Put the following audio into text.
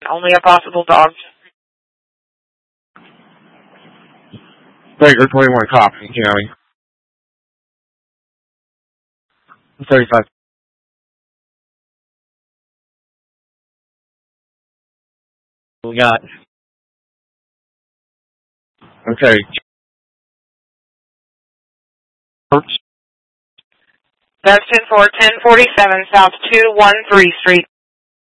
Only a possible dog. Baker 21 copy, County. 35. We got. Okay. That's 10-4, 1047 South 213 Street.